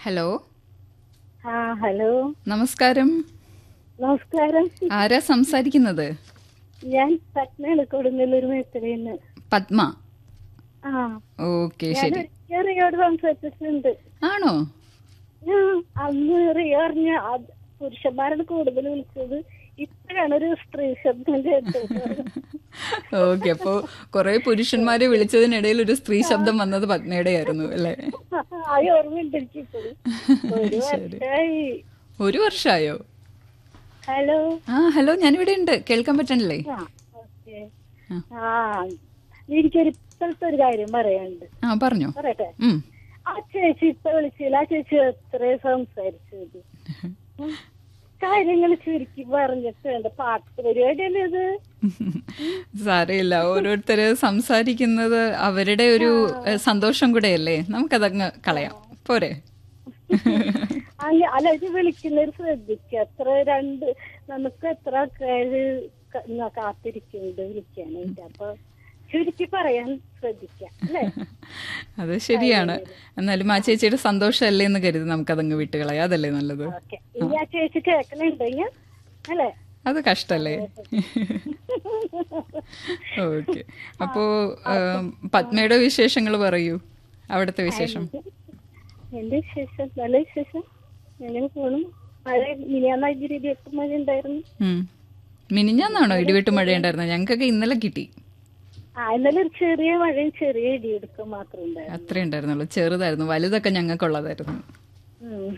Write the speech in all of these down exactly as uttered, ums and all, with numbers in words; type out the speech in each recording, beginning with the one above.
Hello. ആ hello, നമസ്കാരം. നമസ്കാരം. ആരാ സംസാരിക്കുന്നത്? ഞാൻ പത്മയാണ്, കൊടുങ്ങല്ലൂർ മേഖലയിന്ന്. പത്മ. ആ ഓക്കെ, ഞാൻ ശരി. ഒരിക്കൽ റിയോട് സംസാരിച്ചിട്ടുണ്ട്. ആണോ? ആ, അന്ന് റിയോ അറിഞ്ഞ പുരുഷന്മാരാണ് കൂടുതൽ വിളിച്ചത്. ഇപ്പോഴാണ് ഒരു സ്ത്രീ ശബ്ദം കേട്ടത്. ഓക്കെ, അപ്പോ കുറെ പുരുഷന്മാരെ വിളിച്ചതിനിടയിൽ ഒരു സ്ത്രീ ശബ്ദം വന്നത് പത്മയുടെ ആയിരുന്നു അല്ലേ? ആ ഓർമ്മയുണ്ട് എനിക്കിപ്പോഴും. ഒരു വർഷമായി. ഒരു വർഷമായോ? ഹലോ. ആ ഹലോ, ഞാനിവിടെ ഉണ്ട്. കേൾക്കാൻ പറ്റണില്ലേ? ആ ഓക്കെ. ആ എനിക്കൊരു ഇപ്പോഴത്തെ ഒരു കാര്യം പറയാനുണ്ട്. ആ പറഞ്ഞോ. പറയട്ടെ. ഉം. ആ ചേച്ചി ഇപ്പൊ വിളിച്ചില്ല. ആ ചേച്ചി എത്ര സംസാരിച്ചത് കാര്യങ്ങൾ ചുരുക്കി പറഞ്ഞിട്ട് വേണ്ട. പാട്ട് പരിപാടിയല്ലേ ഇത്? സാരമില്ല, ഓരോരുത്തര് സംസാരിക്കുന്നത് അവരുടെ ഒരു എഹ്, സന്തോഷം കൂടെയല്ലേ. നമുക്കതങ്ങ് കളയാം, പോരെ? അല്ല അല്ല, ഇത് വിളിക്കുന്നവര് ശ്രദ്ധിക്കുക. എത്ര രണ്ട് നമുക്ക് എത്ര ആൾക്കാര് ക- ഇങ്ങ കാത്തിരിക്കുന്നുണ്ട് വിളിക്കാനായിട്ട്. അപ്പൊ ചുരുക്കി പറയാൻ ശ്രദ്ധിക്കാം അല്ലേ? അത് ശരിയാണ്. എന്നാലും ആ ചേച്ചിയുടെ സന്തോഷമല്ലേ എന്ന് കരുതി നമുക്കതങ്ങ് വിട്ടുകളയാം. അതല്ലേ നല്ലത്? ഓക്കെ. ഇനി ആ ചേച്ചി കേൾക്കണുണ്ടെങ്കിൽ അല്ലേ? അത് കഷ്ടല്ലേ? ഓക്കെ, അപ്പോ ഏം, പത്മയുടെ വിശേഷങ്ങൾ പറയൂ. അവിടുത്തെ വിശേഷം. എന്റെ വിശേഷം നല്ല വിശേഷം. എങ്ങനെ പോണു? മഴ മിനിയാന്ന് ഇടിയൊക്കെ മഴ ഉണ്ടായിരുന്നു. ഉം. മിനിഞ്ഞാന്നാണോ ഇടിവെട്ട് മഴയുണ്ടായിരുന്നത്? ഞങ്ങൾക്കൊക്കെ ഇന്നലെ കിട്ടി. ആ ഇന്നലെ ഒരു ചെറിയ മഴയും ചെറിയ ഇടിയെടുക്കുക മാത്രം ഉണ്ടായിരുന്നു. അത്രേ ഉണ്ടായിരുന്നുള്ളൂ, ചെറുതായിരുന്നു. വലുതൊക്കെ ഞങ്ങൾക്കുള്ളതായിരുന്നു. ഉം.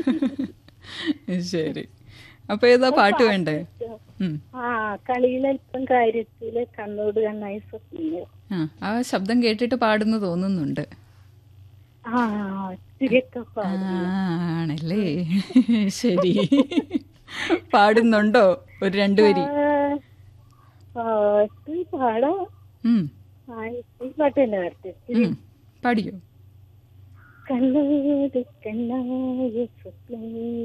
ശരി, അപ്പൊ ഏതാ പാട്ട് വേണ്ടേ? ഉം. ആ കളിയിലൽപ്പം കാര്യത്തില് കണ്ണോട് കണ്ണായി സ്വപ്നങ്ങൾ. ആ ആ ശബ്ദം കേട്ടിട്ട് പാടുന്നു തോന്നുന്നുണ്ട്. ആ ഇത്തിരിയൊക്കെ ആ, പാടുന്നു. ആണല്ലേ? ശരി, പാടുന്നുണ്ടോ ഒരു രണ്ടുപേരി? ആ, പാട്ട് പാടാം. ഉം. ആ ഈ പാട്ട് തന്നെ വരട്ടെ. ഉം. പാടിയോ? കണ്ണോട് കണ്ണായ സ്വപ്നങ്ങൾ